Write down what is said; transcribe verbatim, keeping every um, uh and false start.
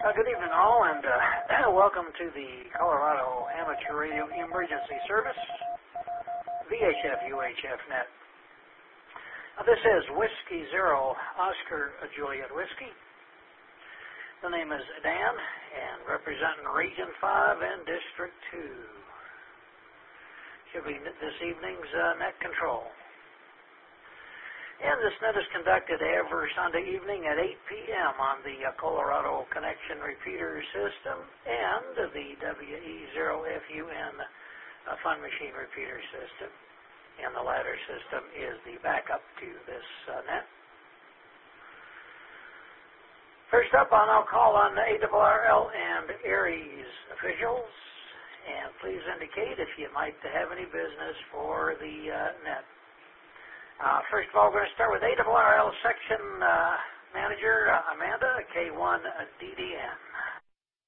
Uh, good evening, all, and uh, welcome to the Colorado Amateur Radio Emergency Service, V H F U H F net. Uh, this is Whiskey Zero Oscar Juliet Whiskey. The name is Dan, and representing Region five and District two. Should be this evening's uh, net control. And this net is conducted every Sunday evening at eight p.m. on the uh, Colorado Connection Repeater System and the W E zero F U N uh, Fun Machine Repeater System. And the latter system is the backup to this uh, net. First up, I'll call on the A R R L and Aries officials. And please indicate if you might have any business for the uh, net. Uh, first of all, we're going to start with A R R L Section uh, Manager uh, Amanda, K one D D N.